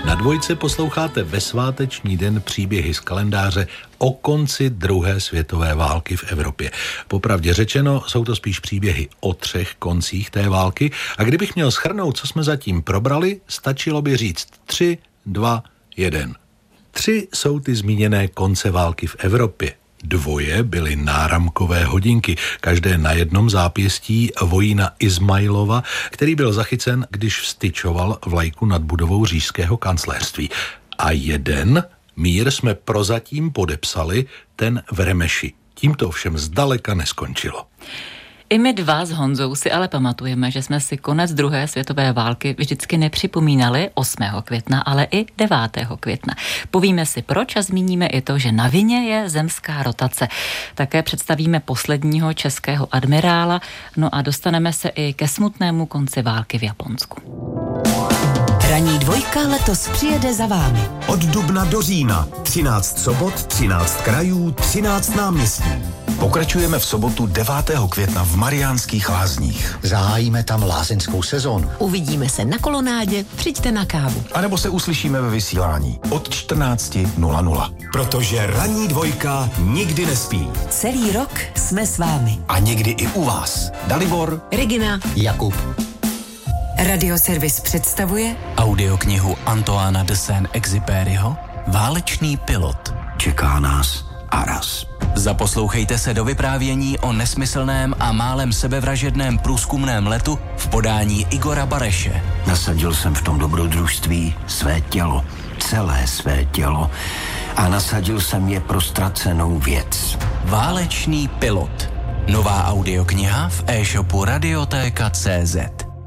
Na Dvojce posloucháte ve sváteční den příběhy z kalendáře o konci druhé světové války v Evropě. Popravdě řečeno, jsou to spíš příběhy o 3 koncích té války a kdybych měl shrnout, co jsme zatím probrali, stačilo by říct 3, 2, 1. 3 jsou ty zmíněné konce války v Evropě. 2 byly náramkové hodinky, každé na jednom zápěstí vojína Izmailova, který byl zachycen, když vztyčoval vlajku nad budovou říšského kancléřství. A 1 mír jsme prozatím podepsali, ten v Remeši. Tím to ovšem zdaleka neskončilo. I my 2 s Honzou si ale pamatujeme, že jsme si konec druhé světové války vždycky nepřipomínali 8. května, ale i 9. května. Povíme si proč a zmíníme i to, že na vině je zemská rotace. Také představíme posledního českého admirála, no a dostaneme se i ke smutnému konci války v Japonsku. Ranní dvojka letos přijede za vámi. Od dubna do října. 13 sobot, 13 krajů, 13 náměstí. Pokračujeme v sobotu 9. května v Mariánských Lázních. Zahájíme tam lázeňskou sezónu. Uvidíme se na kolonádě, přijďte na kávu. A nebo se uslyšíme ve vysílání od 14:00. Protože ranní dvojka nikdy nespí. Celý rok jsme s vámi. A někdy i u vás. Dalibor, Regina, Jakub. Radioservis představuje audioknihu Antoána de Saint-Exupéryho Válečný pilot. Čeká nás Aras. Zaposlouchejte se do vyprávění o nesmyslném a málem sebevražedném průzkumném letu v podání Igora Bareše. Nasadil jsem v tom dobrodružství své tělo, celé své tělo a nasadil jsem je pro ztracenou věc. Válečný pilot. Nová audiokniha v e-shopu Radiotéka.cz.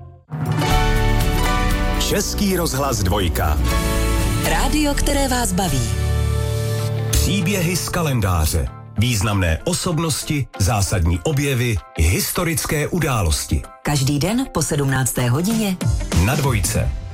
Český rozhlas 2. rádio, které vás baví. Příběhy z kalendáře. Významné osobnosti, zásadní objevy, historické události. Každý den po 17. hodině Na Dvojce.